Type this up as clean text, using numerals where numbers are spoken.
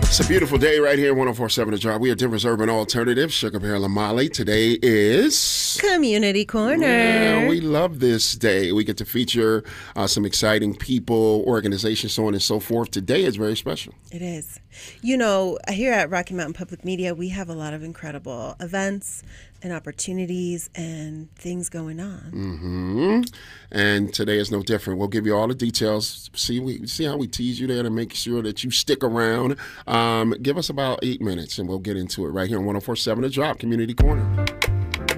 It's a beautiful day right here, 104.7 The Drive. We are Denver's Urban Alternative. Sugar Bear Lamali. Today is Community Corner. Yeah, we love this day. We get to feature some exciting people, organizations, so on and so forth. Today is very special. It is. You know, here at Rocky Mountain Public Media, we have a lot of incredible events and opportunities and things going on. Mm-hmm. And today is no different. We'll give you all the details. See how we tease you there to make sure that you stick around. Give us about 8 minutes and we'll get into it right here on 104.7 The Drive, Community Corner.